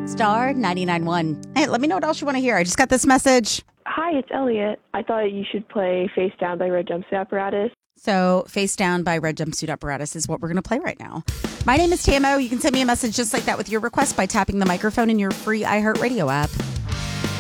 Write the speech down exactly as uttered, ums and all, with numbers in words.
Star ninety-nine point one. Hey, let me know what else you want to hear. I just got this message. Hi, it's Elliot. I thought you should play Face Down by Red Jumpsuit Apparatus. So Face Down by Red Jumpsuit Apparatus is what we're going to play right now. My name is Tamo. You can send me a message just like that with your request by tapping the microphone in your free iHeartRadio app.